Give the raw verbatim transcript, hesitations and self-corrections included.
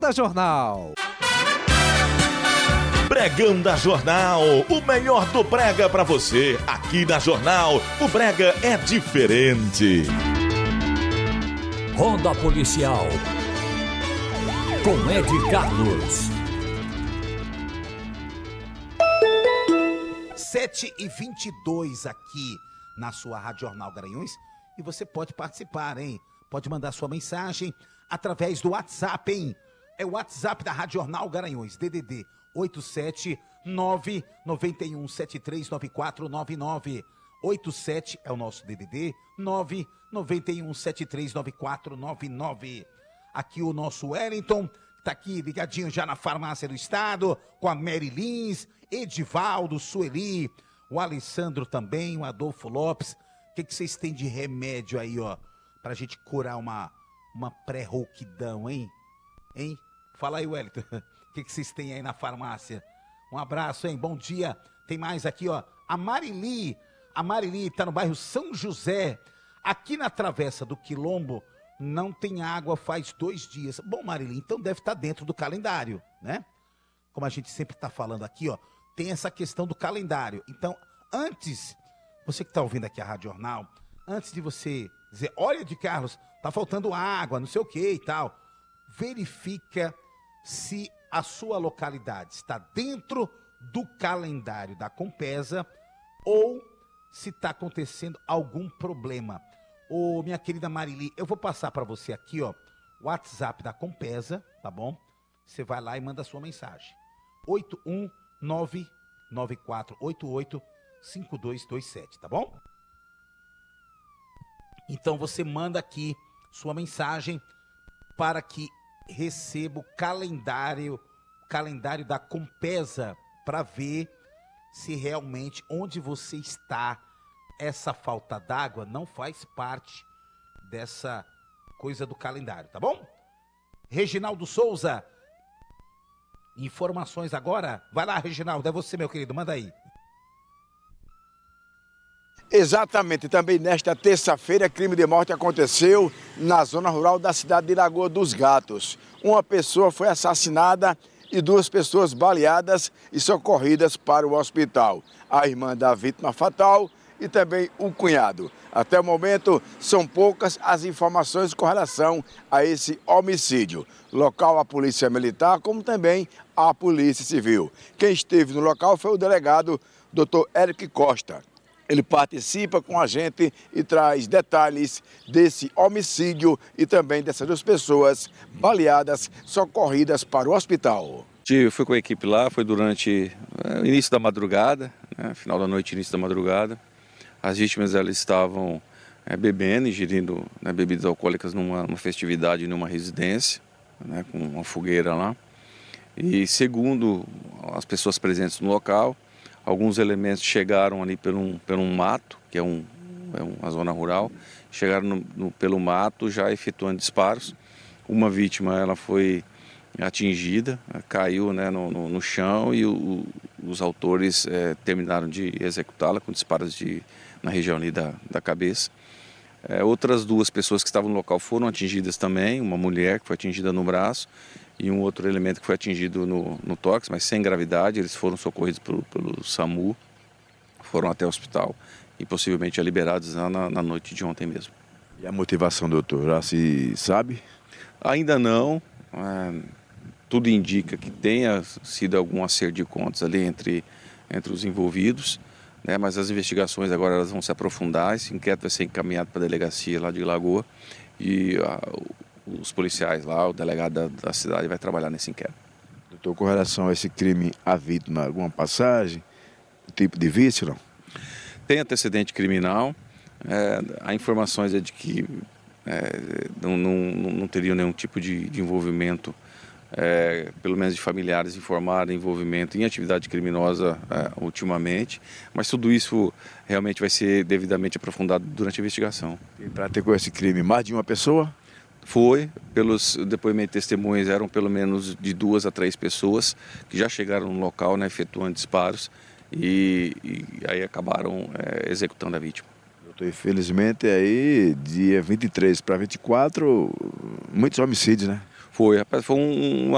Da Jornal. Pregão da Jornal, o melhor do brega pra você. Aqui na Jornal, o brega é diferente. Ronda Policial, com Ed Carlos. sete e vinte e dois aqui na sua Rádio Jornal Garanhuns. E você pode participar, hein? Pode mandar sua mensagem através do WhatsApp, hein? É o WhatsApp da Rádio Jornal Garanhuns, D D D oito sete nove nove um sete três nove quatro nove nove. oito sete é o nosso D D D, nove nove um sete três nove quatro nove nove. Aqui o nosso Wellington, tá aqui ligadinho já na Farmácia do Estado, com a Mary Lins, Edivaldo, Sueli, o Alessandro também, o Adolfo Lopes. O que, que vocês têm de remédio aí, ó, pra gente curar uma, uma pré-rouquidão, hein? Hein? Fala aí, Wellington. O que, que vocês têm aí na farmácia? Um abraço, hein? Bom dia. Tem mais aqui, ó. A Marili. A Marili tá no bairro São José. Aqui na Travessa do Quilombo não tem água faz dois dias. Bom, Marili, então deve estar dentro do calendário, né? Como a gente sempre tá falando aqui, ó. Tem essa questão do calendário. Então, antes, você que tá ouvindo aqui a Rádio Jornal, antes de você dizer, olha, de Carlos, tá faltando água, não sei o que e tal, verifica se a sua localidade está dentro do calendário da Compesa ou se está acontecendo algum problema. Ô, minha querida Marili, eu vou passar para você aqui, ó, o WhatsApp da Compesa, tá bom? Você vai lá e manda a sua mensagem. oito um nove nove quatro oito oito cinco dois dois sete, tá bom? Então você manda aqui sua mensagem para que receba o calendário, calendário da Compesa, para ver se realmente onde você está, essa falta d'água não faz parte dessa coisa do calendário, tá bom? Reginaldo Souza, informações agora. Vai lá, Reginaldo, é você, meu querido, manda aí. Exatamente, também nesta terça-feira, crime de morte aconteceu na zona rural da cidade de Lagoa dos Gatos. Uma pessoa foi assassinada e duas pessoas baleadas e socorridas para o hospital. A irmã da vítima fatal e também o cunhado. Até o momento, são poucas as informações com relação a esse homicídio. Local a Polícia Militar, como também a Polícia Civil. Quem esteve no local foi o delegado doutor Eric Costa. Ele participa com a gente e traz detalhes desse homicídio e também dessas duas pessoas baleadas, socorridas para o hospital. Eu fui com a equipe lá, foi durante o início da madrugada, né, final da noite, início da madrugada. As vítimas elas estavam é, bebendo, ingerindo né, bebidas alcoólicas numa, numa festividade, numa residência, né, com uma fogueira lá. E segundo as pessoas presentes no local, alguns elementos chegaram ali pelo um, pelo um mato, que é, um, é uma zona rural, chegaram no, no, pelo mato já efetuando disparos. Uma vítima ela foi atingida, caiu né, no, no, no chão e o, os autores é, terminaram de executá-la com disparos de, na região ali da, da cabeça. É, outras duas pessoas que estavam no local foram atingidas também, uma mulher que foi atingida no braço e um outro elemento que foi atingido no, no tórax, mas sem gravidade. Eles foram socorridos pelo, pelo SAMU, foram até o hospital e possivelmente já liberados na, na noite de ontem mesmo. E a motivação, doutor, já se sabe? Ainda não. É, tudo indica que tenha sido algum acerto de contas ali entre, entre os envolvidos, né, mas as investigações agora elas vão se aprofundar. Esse inquérito vai ser encaminhado para a delegacia lá de Lagoa e a, os policiais lá, o delegado da, da cidade vai trabalhar nesse inquérito. Doutor, com relação a esse crime, a vítima, alguma passagem, tipo de vício, não? Tem antecedente criminal, é, há informações é de que é, não, não, não teriam nenhum tipo de, de envolvimento, é, pelo menos de familiares informaram envolvimento em atividade criminosa é, ultimamente, mas tudo isso realmente vai ser devidamente aprofundado durante a investigação. E praticou esse crime mais de uma pessoa? Foi, pelos depoimentos de testemunhas, eram pelo menos de duas a três pessoas que já chegaram no local, né, efetuando disparos e, e aí acabaram é, executando a vítima. Doutor, infelizmente aí, dia vinte e três para vinte e quatro, muitos homicídios, né? Foi, rapaz, foi um, uma